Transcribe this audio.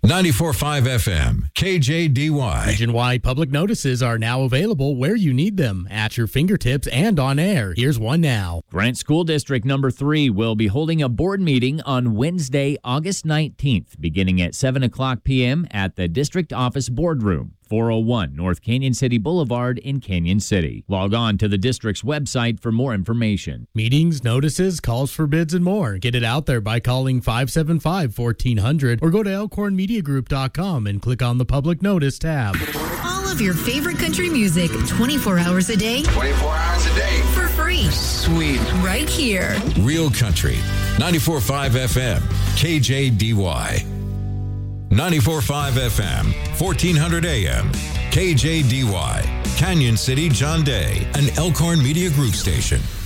94.5 FM, KJDY. Region-wide public notices are now available where you need them, at your fingertips and on air. Here's one now. Grant School District number 3 will be holding a board meeting on Wednesday, August 19th, beginning at 7 o'clock p.m. at the District Office Boardroom, 401 North Canyon City Boulevard in Canyon City. Log on to the district's website for more information. Meetings, notices, calls for bids, and more. Get it out there by calling 575-1400 or go to elkhornmediagroup.com and click on the public notice tab. All of your favorite country music, 24 hours a day. 24 hours a day. For free. Sweet. Right here. Real Country, 94.5 FM, KJDY. 94.5 FM, 1400 AM, KJDY, Canyon City, John Day, an Elkhorn Media Group station.